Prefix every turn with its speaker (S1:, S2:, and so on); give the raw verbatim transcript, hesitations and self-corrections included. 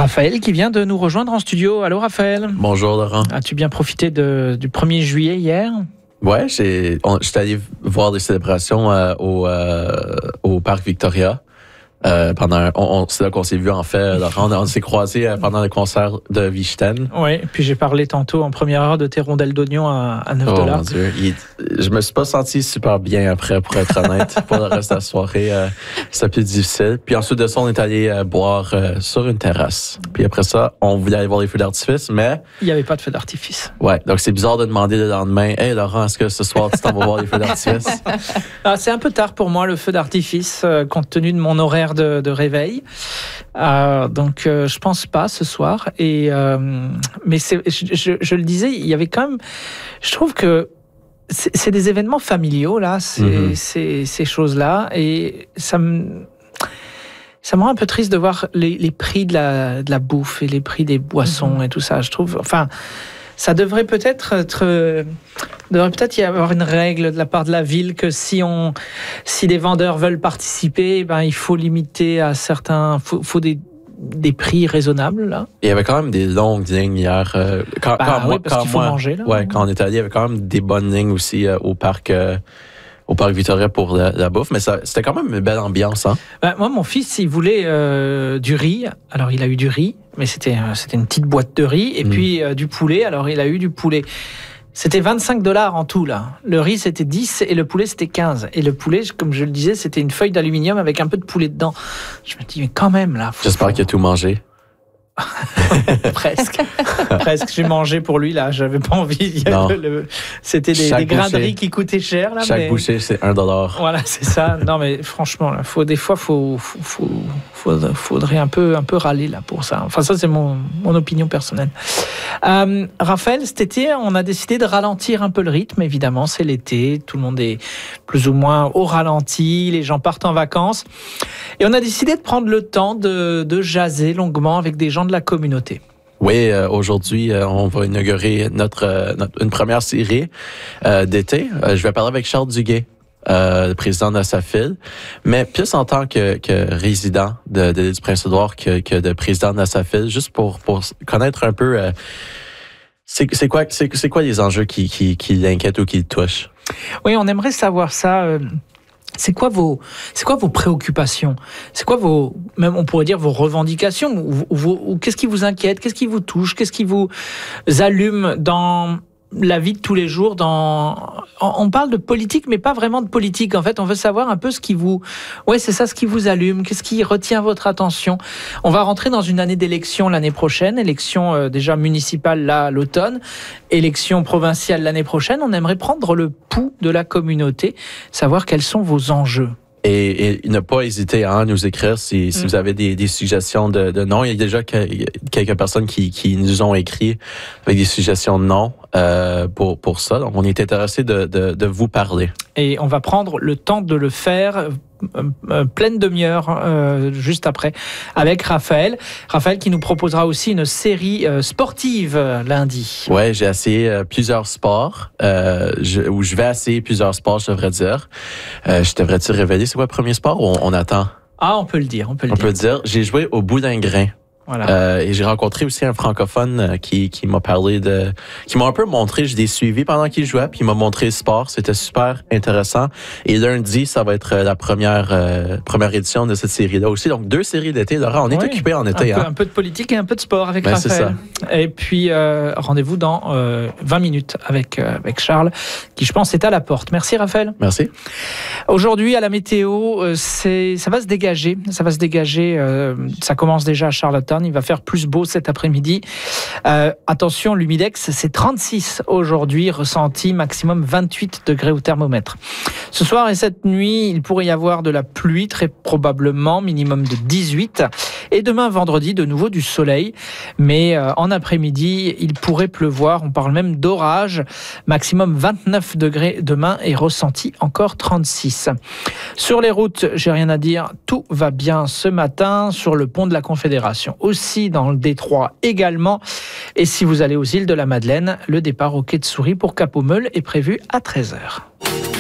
S1: Raphaël qui vient de nous rejoindre en studio. Allô Raphaël.
S2: Bonjour Laurent.
S1: As-tu bien profité de, du premier juillet hier?
S2: Ouais, j'ai, on, j'étais allé voir des célébrations euh, au, euh, au Parc Victoria. Euh, pendant, on, on, c'est là qu'on s'est vu en fait, Laurent. On, on s'est croisés euh, pendant le concert de Vichten.
S1: Oui, puis j'ai parlé tantôt en première heure de tes rondelles d'oignon à, à neuf dollars.
S2: Oh mon Dieu, il, je me suis pas senti super bien après, pour être honnête. Pour le reste de la soirée, euh, c'était plus difficile. Puis ensuite de ça, on est allé euh, boire euh, sur une terrasse. Puis après ça, on voulait aller voir les feux d'artifice, mais
S1: il n'y avait pas de feux d'artifice.
S2: Ouais, donc c'est bizarre de demander le lendemain, hey Laurent, est-ce que ce soir tu t'en vas voir les feux d'artifice?
S1: Ah, c'est un peu tard pour moi le feu d'artifice, euh, compte tenu de mon horaire de, de réveil. Euh, donc euh, je pense pas ce soir. Et euh, mais c'est, je, je, je le disais, il y avait quand même. Je trouve que c'est, c'est des événements familiaux là, c'est, mm-hmm. c'est, ces choses-là, et ça me. Ça me rend un peu triste de voir les, les prix de la, de la bouffe et les prix des boissons mm-hmm. et tout ça. Je trouve, enfin, ça devrait peut-être être, devrait peut-être y avoir une règle de la part de la ville que si on, si des vendeurs veulent participer, ben il faut limiter à certains, faut, faut des des prix raisonnables là.
S2: Il y avait quand même des longues lignes hier. Euh, quand,
S1: bah,
S2: quand
S1: oui,
S2: moi,
S1: parce
S2: quand
S1: qu'il faut
S2: moi,
S1: manger là.
S2: Ouais, quand on est allé, il y avait quand même des bonnes lignes aussi euh, au parc. Euh, au Parc Victoria pour la, la bouffe, mais ça, c'était quand même une belle ambiance. Hein?
S1: Ben, moi, mon fils, il voulait euh, du riz. Alors, il a eu du riz, mais c'était, c'était une petite boîte de riz. Et mmh. puis, euh, du poulet. Alors, il a eu du poulet. C'était vingt-cinq dollars en tout, là. Le riz, c'était dix et le poulet, c'était quinze. Et le poulet, comme je le disais, c'était une feuille d'aluminium avec un peu de poulet dedans. Je me dis, mais quand même, là. Faut,
S2: J'espère
S1: faut...
S2: qu'il a tout mangé.
S1: Presque. Presque. J'ai mangé pour lui, là. J'avais pas envie. Le, le... C'était des, des grains de riz qui coûtaient cher, là.
S2: Chaque
S1: mais...
S2: bouchée, c'est un dollar.
S1: Voilà, c'est ça. Non, mais franchement, là, faut, des fois, faut, faut, faut, faut, faudrait un peu, un peu râler, là, pour ça. Enfin, ça, c'est mon, mon opinion personnelle. Euh, Raphaël, cet été, on a décidé de ralentir un peu le rythme. Évidemment, c'est l'été. Tout le monde est plus ou moins au ralenti. Les gens partent en vacances. Et on a décidé de prendre le temps de, de jaser longuement avec des gens de la communauté.
S2: Oui, euh, aujourd'hui, euh, on va inaugurer notre, euh, notre une première série euh, d'été. Euh, je vais parler avec Charles Duguay, euh, le président de Nassafil, mais plus en tant que, que résident de, de l'île du Prince-Édouard que, que de président de Nassafil, juste pour, pour connaître un peu, euh, c'est, c'est, quoi, c'est, c'est quoi les enjeux qui, qui, qui l'inquiètent ou qui le touchent?
S1: Oui, on aimerait savoir ça. Euh... C'est quoi vos, c'est quoi vos préoccupations? C'est quoi vos, même on pourrait dire vos revendications? Ou, ou, ou qu'est-ce qui vous inquiète? Qu'est-ce qui vous touche? Qu'est-ce qui vous allume dans la vie de tous les jours? Dans, on parle de politique, mais pas vraiment de politique. En fait, on veut savoir un peu ce qui vous, ouais, c'est ça, ce qui vous allume. Qu'est-ce qui retient votre attention? On va rentrer dans une année d'élection l'année prochaine, élection euh, déjà municipale là l'automne, élection provinciale l'année prochaine. On aimerait prendre le pouls de la communauté, savoir quels sont vos enjeux.
S2: Et, et ne pas hésiter à nous écrire si, si mmh. vous avez des, des suggestions de, de noms. Il y a déjà que, quelques personnes qui, qui nous ont écrit avec des suggestions de noms euh, pour, pour ça. Donc, on est intéressé de, de, de vous parler.
S1: Et on va prendre le temps de le faire euh, euh, pleine demi-heure euh, juste après avec Raphaël. Raphaël qui nous proposera aussi une série euh, sportive euh, lundi.
S2: Ouais, j'ai essayé euh, plusieurs sports, euh, je, ou je vais essayer plusieurs sports, je devrais dire. Euh, je devrais-tu révéler c'est quoi le premier sport ou on, on attend?
S1: Ah, on peut le dire, on peut le
S2: on
S1: dire.
S2: On peut le dire. J'ai joué au boudin grain. Voilà. Euh, et j'ai rencontré aussi un francophone euh, qui, qui m'a parlé de, qui m'a un peu montré, je l'ai suivi pendant qu'il jouait, puis il m'a montré le sport. C'était super intéressant. Et lundi, ça va être la première euh, première édition de cette série-là aussi. Donc deux séries d'été. Laurent, on est oui, occupé en été.
S1: Un,
S2: hein?
S1: peu, un peu de politique et un peu de sport avec
S2: ben,
S1: Raphaël. C'est ça. Et puis euh, rendez-vous dans euh, vingt minutes avec euh, avec Charles, qui je pense est à la porte. Merci Raphaël.
S2: Merci.
S1: Aujourd'hui à la météo, euh, c'est ça va se dégager, ça va se dégager. Euh, ça commence déjà à Charlottetown. Il va faire plus beau cet après-midi. Euh, attention, l'humidex, c'est trente-six aujourd'hui, ressenti maximum vingt-huit degrés au thermomètre. Ce soir et cette nuit, il pourrait y avoir de la pluie, très probablement, minimum de dix-huit. Et demain, vendredi, de nouveau du soleil. Mais euh, en après-midi, il pourrait pleuvoir. On parle même d'orage. Maximum vingt-neuf degrés demain et ressenti encore trente-six. Sur les routes, j'ai rien à dire. Tout va bien ce matin sur le pont de la Confédération. Aussi dans le détroit également. Et si vous allez aux îles de la Madeleine, le départ au quai de Souris pour Cap-aux-Meules est prévu à treize heures.